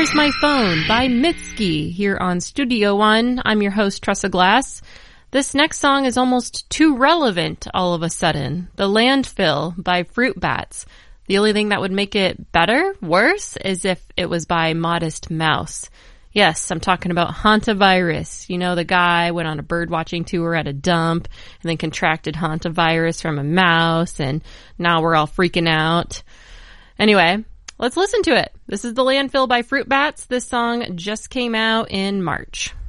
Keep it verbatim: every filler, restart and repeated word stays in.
Where's My Phone by Mitski here on Studio One. I'm your host, Tressa Glass. This next song is almost too relevant all of a sudden. The Landfill by Fruit Bats. The only thing that would make it better, worse, is if it was by Modest Mouse. Yes, I'm talking about hantavirus. You know, the guy went on a bird watching tour at a dump and then contracted hantavirus from a mouse, and now we're all freaking out. Anyway, let's listen to it. This is The Landfill by Fruit Bats. This song just came out in March.